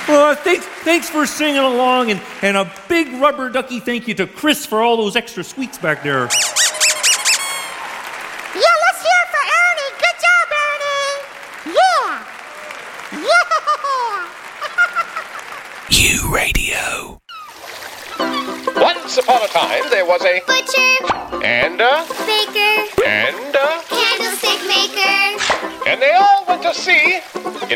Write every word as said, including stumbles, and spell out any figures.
Uh, thanks, thanks for singing along, and, and a big rubber ducky thank you to Chris for all those extra sweets back there. Yeah, let's hear it for Ernie. Good job, Ernie. Yeah. Yeah. U Radio. Once upon a time, there was a Butcher. and a Baker. and a Candlestick maker. and they all went to sea